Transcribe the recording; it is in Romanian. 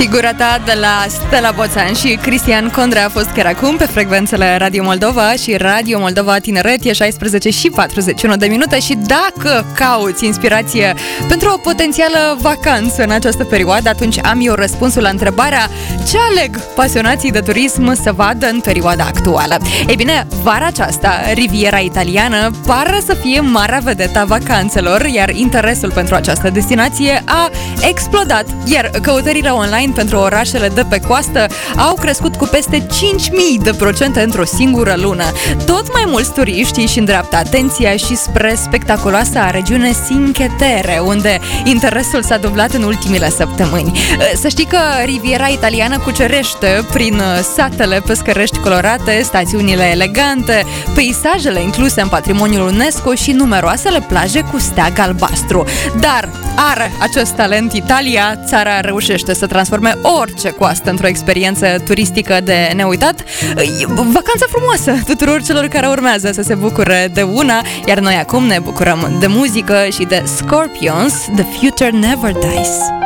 Figura ta de la Stella Boțan și Cristian Condrea a fost chiar acum pe frecvențele Radio Moldova și Radio Moldova Tineret. E 16 și 41 de minute și dacă cauți inspirație pentru o potențială vacanță în această perioadă, atunci am eu răspunsul la întrebarea: ce aleg pasionații de turism să vadă în perioada actuală? Ei bine, vara aceasta, Riviera Italiană pare să fie marea vedetă a vacanțelor, iar interesul pentru această destinație a explodat, iar căutările online pentru orașele de pe coastă au crescut cu peste 5.000% într-o singură lună. Tot mai mulți turiști își îndreaptă atenția și spre spectaculoasa regiune Cinque Terre, unde interesul s-a dublat în ultimile săptămâni. Să știi că Riviera Italiană cucerește prin satele pescărești colorate, stațiunile elegante, peisajele incluse în patrimoniul UNESCO și numeroasele plaje cu steag albastru. Dar are acest talent Italia, țara reușește să transforme orice coastă într-o experiență turistică de neuitat. Vacanță frumoasă tuturor celor care urmează să se bucure de una, iar noi acum ne bucurăm de muzică și de Scorpions, The Future Never Dies.